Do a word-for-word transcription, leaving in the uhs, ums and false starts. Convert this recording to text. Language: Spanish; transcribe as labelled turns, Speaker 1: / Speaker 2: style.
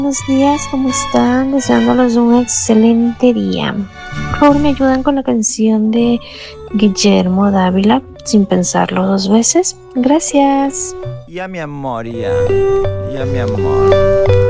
Speaker 1: Buenos días, ¿cómo están? Deseándoles un excelente día. Por favor, me ayudan con la canción de Guillermo Dávila, sin pensarlo dos veces. Gracias.
Speaker 2: Ya mi amor, ya. Ya mi amor.